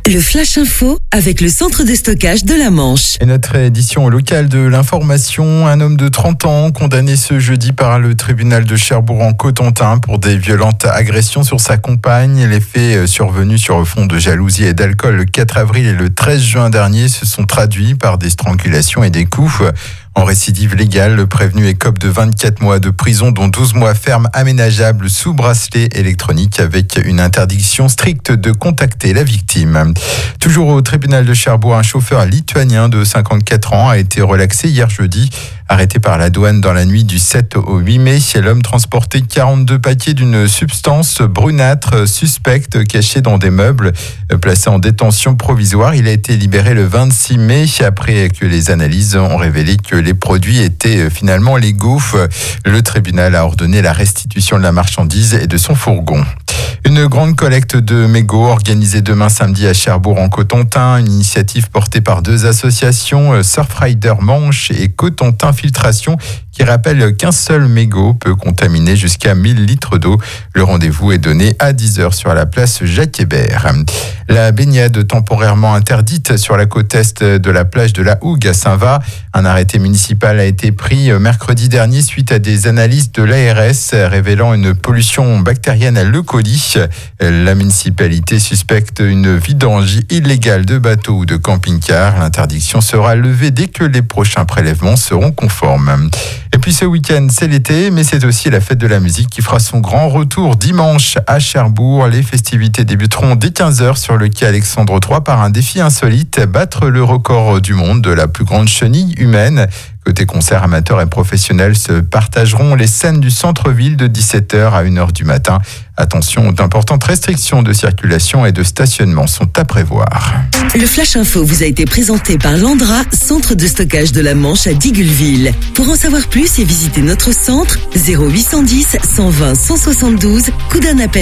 Le Flash Info avec le centre de stockage de la Manche. Et notre édition locale de l'information, un homme de 30 ans condamné ce jeudi par le tribunal de Cherbourg en Cotentin pour des violentes agressions sur sa compagne. Les faits survenus sur fond de jalousie et d'alcool le 4 avril et le 13 juin dernier se sont traduits par des strangulations et des coups. En récidive légale, le prévenu écope de 24 mois de prison, dont 12 mois ferme aménageable sous bracelet électronique avec une interdiction stricte de contacter la victime. Toujours au tribunal de Cherbourg, un chauffeur lituanien de 54 ans a été relaxé hier jeudi. Arrêté par la douane dans la nuit du 7 au 8 mai, l'homme transportait 42 paquets d'une substance brunâtre suspecte cachée dans des meubles. Placé en détention provisoire, il a été libéré le 26 mai après que les analyses ont révélé que les produits étaient finalement légaux. Le tribunal a ordonné la restitution de la marchandise et de son fourgon. Une grande collecte de mégots organisée demain samedi à Cherbourg en Cotentin, une initiative portée par deux associations, Surfrider Manche et Cotentin Filtration, qui rappelle qu'un seul mégot peut contaminer jusqu'à 1000 litres d'eau. Le rendez-vous est donné à 10h sur la place Jacques-Hébert. La baignade temporairement interdite sur la côte est de la plage de la Hougue à Saint-Va. Un arrêté municipal a été pris mercredi dernier suite à des analyses de l'ARS révélant une pollution bactérienne à l'E. coli. La municipalité suspecte une vidange illégale de bateaux ou de camping-cars. L'interdiction sera levée dès que les prochains prélèvements seront conformes. Et puis ce week-end, c'est l'été, mais c'est aussi la fête de la musique qui fera son grand retour dimanche à Cherbourg. Les festivités débuteront dès 15h sur le quai Alexandre III par un défi insolite, battre le record du monde de la plus grande chenille humaine. Côté concert, amateurs et professionnels se partageront les scènes du centre-ville de 17h à 1h du matin. Attention, d'importantes restrictions de circulation et de stationnement sont à prévoir. Le Flash Info vous a été présenté par Landra, centre de stockage de la Manche à Digoulville. Pour en savoir plus et visiter notre centre, 0810 120 172, coup d'un appel.